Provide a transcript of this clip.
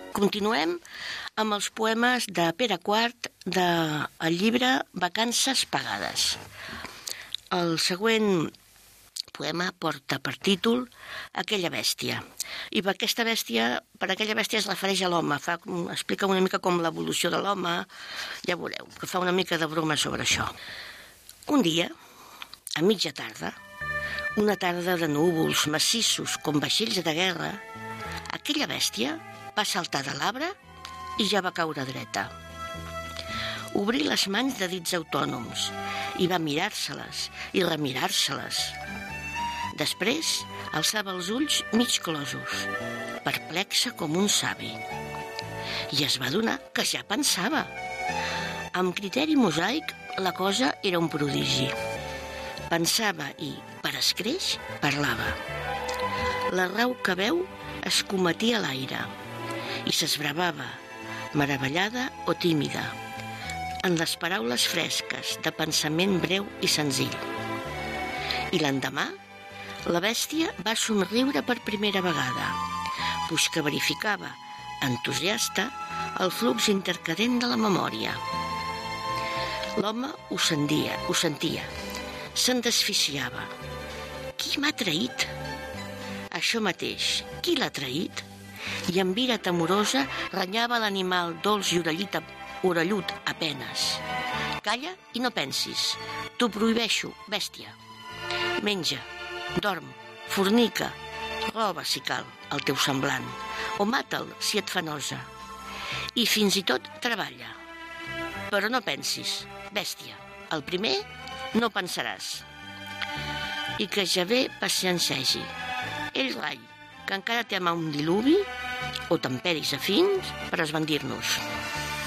Continuem amb els poemes de Pere IV del llibre Vacances pagades. El següent poema porta per títol Aquella bèstia. I per aquella bèstia es refereix a l'home, explica una mica com l'evolució de l'home, ja veureu, que fa una mica de broma sobre això. Un dia, a mitja tarda, una tarda de núvols massissos com vaixells de guerra, aquella bèstia va saltar de l'arbre i ja va caure dreta. Obrí les mans de dits autònoms i va mirar-se-les i remirar-se-les. Després alçava els ulls mig closos, perplexa com un savi. I es va adonar que ja pensava. Amb criteri mosaic, la cosa era un prodigi. Pensava i, per escreix, parlava. La rau que veu escometia l'aire i s'esbravava, meravellada o tímida, en les paraules fresques de pensament breu i senzill. I l'endemà, la bèstia va somriure per primera vegada, puix que verificava, entusiasta, el flux intercadent de la memòria. L'home ho sentia, se'n desficiava. Qui m'ha traït? Això mateix, qui l'ha traït? I amb ira temorosa renyava l'animal dolç i orellut a penes. Calla i no pensis. T'ho prohibeixo, bèstia. Menja, dorm, fornica, roba si cal el teu semblant, o mata'l si et fa nosa. I fins i tot treballa. Però no pensis, bèstia. El primer no pensaràs. I que Javé pacienciegi. Ell rai, que encara té a mà un diluvi o temperis afins per esbandir-nos.